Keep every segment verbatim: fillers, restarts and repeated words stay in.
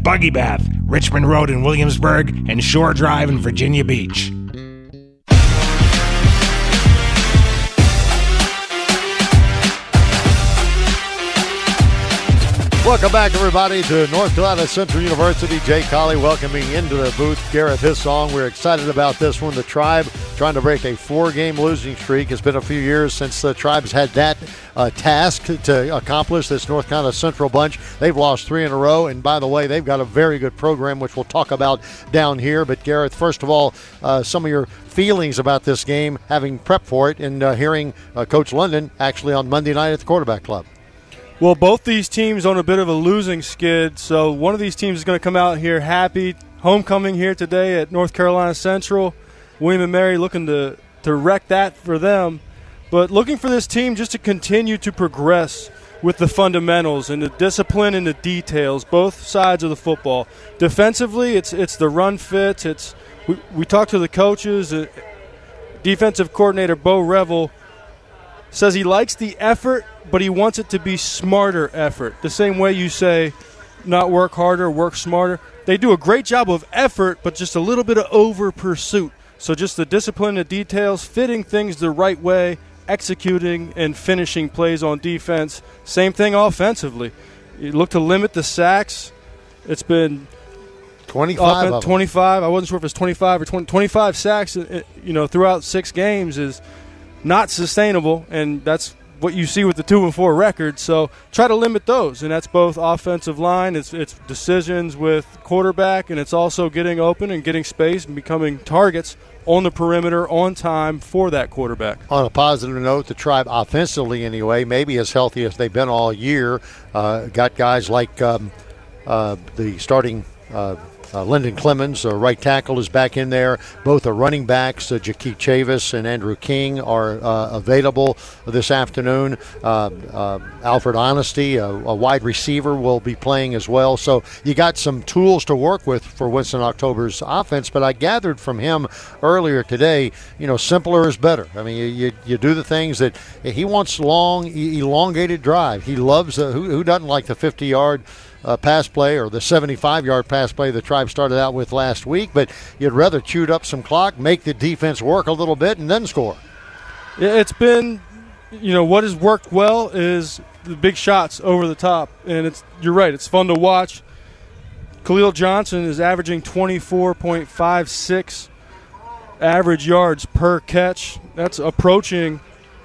Buggy Bath, Richmond Road in Williamsburg, and Shore Drive in Virginia Beach. Welcome back, everybody, to North Carolina Central University. Jay Colley welcoming into the booth Gareth Hissong. We're excited about this one. The Tribe trying to break a four-game losing streak. It's been a few years since the Tribe's had that uh, task to accomplish. This North Carolina Central bunch, they've lost three in a row. And by the way, they've got a very good program, which we'll talk about down here. But Gareth, first of all, uh, some of your feelings about this game, having prepped for it, and uh, hearing uh, Coach London actually on Monday night at the Quarterback Club. Well, both these teams on a bit of a losing skid, so one of these teams is going to come out here happy. Homecoming here today at North Carolina Central. William and Mary looking to, to wreck that for them. But looking for this team just to continue to progress with the fundamentals and the discipline and the details, both sides of the football. Defensively, it's it's the run fits. It's we, we talked to the coaches. Uh, defensive coordinator Bo Revel says he likes the effort, but he wants it to be smarter effort. The same way you say not work harder, work smarter. They do a great job of effort, but just a little bit of over pursuit. So just the discipline, the details, fitting things the right way, executing and finishing plays on defense. Same thing offensively. You look to limit the sacks. It's been twenty-five. Offen- twenty-five. I wasn't sure if it's twenty-five or twenty. twenty-five sacks, you know, throughout six games is not sustainable, and that's what you see with the two and four record. So try to limit those, and that's both offensive line, it's it's decisions with quarterback, and it's also getting open and getting space and becoming targets on the perimeter on time for that quarterback. On a positive note, the Tribe offensively anyway, maybe as healthy as they've been all year. Uh, got guys like um, uh, the starting uh, Uh, Lyndon Clemens, uh, right tackle, is back in there. Both are running backs. Uh, Jakeet Chavis and Andrew King are uh, available this afternoon. Uh, uh, Alfred Honesty, a, a wide receiver, will be playing as well. So you got some tools to work with for Winston October's offense. But I gathered from him earlier today, you know, simpler is better. I mean, you, you, you do the things that he wants. Long, elongated drive. He loves, uh, who, who doesn't like the fifty-yard Uh, pass play or the seventy-five-yard pass play the Tribe started out with last week, but you'd rather chew up some clock, make the defense work a little bit, and then score. Yeah, it's been, you know, what has worked well is the big shots over the top, and it's you're right, it's fun to watch. Khalil Johnson is averaging twenty-four point five six average yards per catch. That's approaching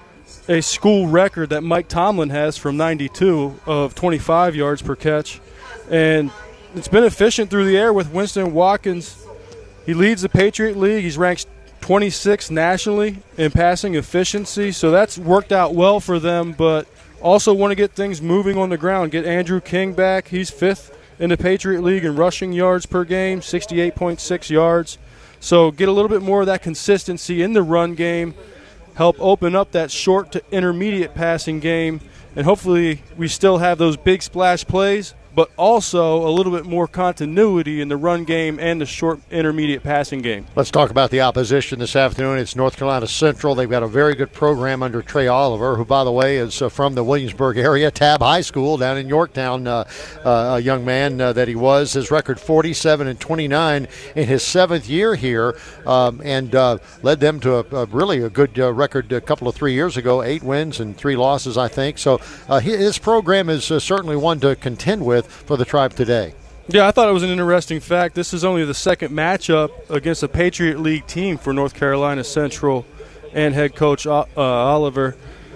a school record that Mike Tomlin has from ninety-two of twenty-five yards per catch. And it's been efficient through the air with Winston Watkins. He leads the Patriot League. He's ranked twenty-sixth nationally in passing efficiency, so that's worked out well for them, but also want to get things moving on the ground. Get Andrew King back. He's fifth in the Patriot League in rushing yards per game, sixty-eight point six yards. So get a little bit more of that consistency in the run game, help open up that short to intermediate passing game, and hopefully we still have those big splash plays, but also a little bit more continuity in the run game and the short intermediate passing game. Let's talk about the opposition this afternoon. It's North Carolina Central. They've got a very good program under Trey Oliver, who, by the way, is uh, from the Williamsburg area, Tab High School down in Yorktown, uh, uh, a young man uh, that he was. His record forty-seven and twenty-nine in his seventh year here, um, and uh, led them to a, a really a good uh, record a couple of three years ago, eight wins and three losses, I think. So uh, his program is uh, certainly one to contend with for the Tribe today. Yeah, I thought it was an interesting fact. This is only the second matchup against a Patriot League team for North Carolina Central and head coach uh, Oliver.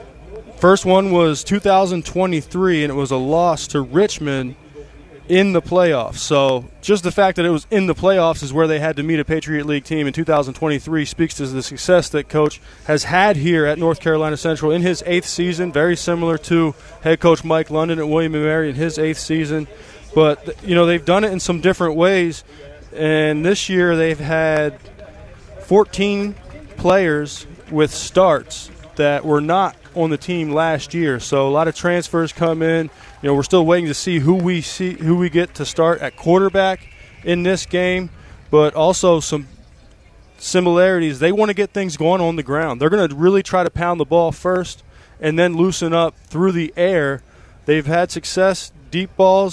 First one was two thousand twenty-three, and it was a loss to Richmond in the playoffs. So just the fact that it was in the playoffs is where they had to meet a Patriot League team in two thousand twenty-three speaks to the success that Coach has had here at North Carolina Central in his eighth season, very similar to head coach Mike London at William and Mary in his eighth season. But, you know, they've done it in some different ways, and this year they've had fourteen players with starts that were not on the team last year. So a lot of transfers come in. You know, we're still waiting to see who we see who we get to start at quarterback in this game, but also some similarities. They want to get things going on the ground. They're going to really try to pound the ball first and then loosen up through the air. They've had success, deep balls,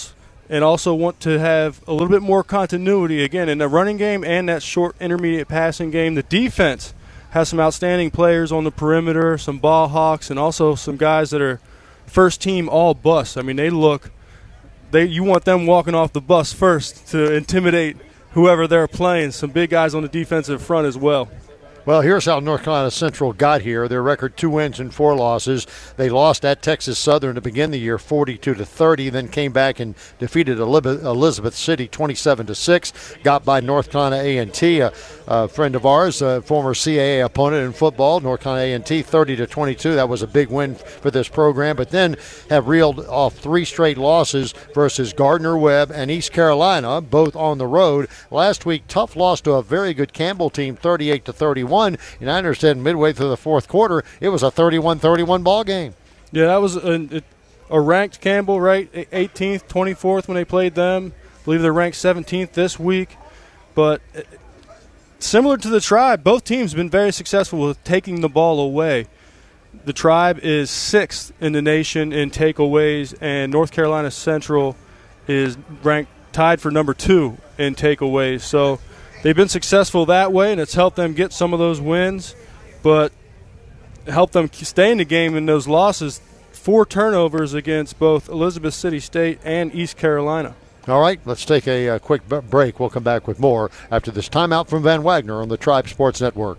and also want to have a little bit more continuity, again, in the running game and that short intermediate passing game. The defense has some outstanding players on the perimeter, some ball hawks, and also some guys that are first team all bus. I mean, they look they you want them walking off the bus first to intimidate whoever they're playing. Some big guys on the defensive front as well. Well, here's how North Carolina Central got here. Their record: two wins and four losses. They lost at Texas Southern to begin the year, forty-two to thirty. Then came back and defeated Elizabeth City, twenty-seven to six. Got by North Carolina A and T, a, a friend of ours, a former C A A opponent in football. North Carolina A and T, thirty to twenty-two. That was a big win for this program. But then have reeled off three straight losses versus Gardner-Webb and East Carolina, both on the road. Last week, tough loss to a very good Campbell team, thirty-eight to thirty-one. And I understand midway through the fourth quarter, it was a thirty-one thirty-one ball game. Yeah, that was a, a ranked Campbell, right? eighteenth, twenty-fourth when they played them. I believe they're ranked seventeenth this week. But similar to the Tribe, both teams have been very successful with taking the ball away. The Tribe is sixth in the nation in takeaways, and North Carolina Central is ranked tied for number two in takeaways. So they've been successful that way, and it's helped them get some of those wins, but helped them stay in the game in those losses. Four turnovers against both Elizabeth City State and East Carolina. All right, let's take a, a quick b- break. We'll come back with more after this timeout from Van Wagner on the Tribe Sports Network.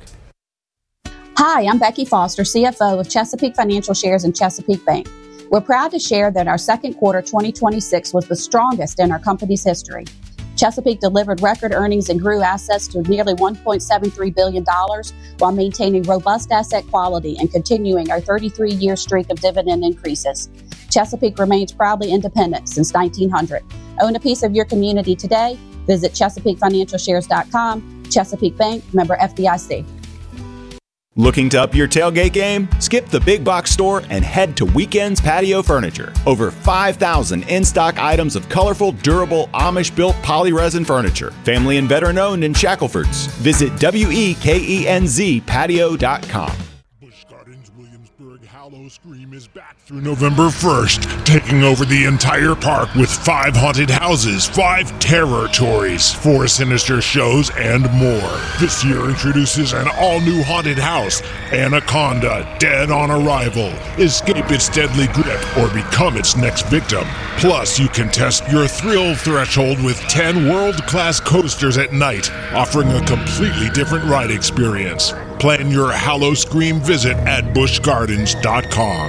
Hi, I'm Becky Foster, C F O of Chesapeake Financial Shares and Chesapeake Bank. We're proud to share that our second quarter twenty twenty-six was the strongest in our company's history. Chesapeake delivered record earnings and grew assets to nearly one point seven three billion dollars while maintaining robust asset quality and continuing our thirty-three year streak of dividend increases. Chesapeake remains proudly independent since nineteen hundred. Own a piece of your community today. Visit Chesapeake Financial Shares dot com. Chesapeake Bank, member F D I C. Looking to up your tailgate game? Skip the big box store and head to Weekends Patio Furniture. Over five thousand in-stock items of colorful, durable, Amish-built polyresin furniture. Family and veteran-owned in Shackelford's. Visit W E K E N Z patio dot com. Busch Gardens Williamsburg Hallow Scream is back through November first, taking over the entire park with five haunted houses, five terror tories, four sinister shows, and more. This year introduces an all-new haunted house, Anaconda, Dead on Arrival. Escape its deadly grip or become its next victim. Plus, you can test your thrill threshold with ten world-class coasters at night, offering a completely different ride experience. Plan your Hallow Scream visit at busch gardens dot com.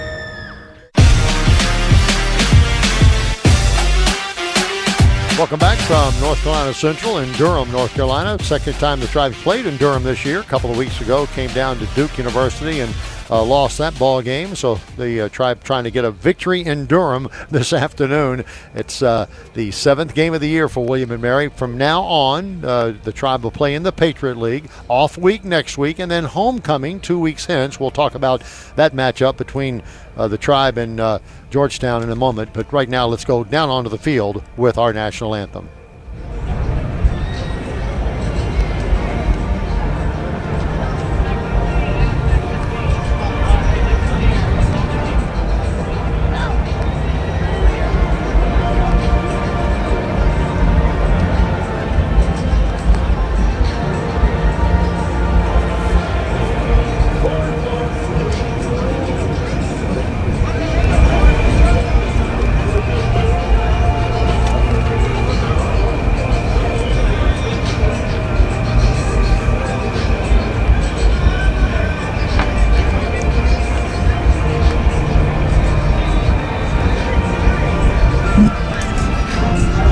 Welcome back from North Carolina Central in Durham, North Carolina. Second time the Tribes played in Durham this year. A couple of weeks ago, came down to Duke University and uh, lost that ball game. So the uh, Tribe trying to get a victory in Durham this afternoon. It's uh, the seventh game of the year for William and Mary. From now on, uh, the Tribe will play in the Patriot League. Off week next week, and then homecoming two weeks hence. We'll talk about that matchup between uh, the Tribe and uh, Georgetown in a moment. But right now, let's go down onto the field with our national anthem.